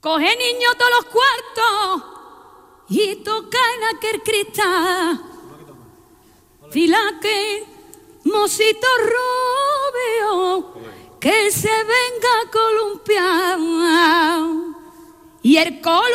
Coge niño todos los cuartos y toca en aquel cristal. Fila que mocito rubio que se venga a columpiar. Y el colo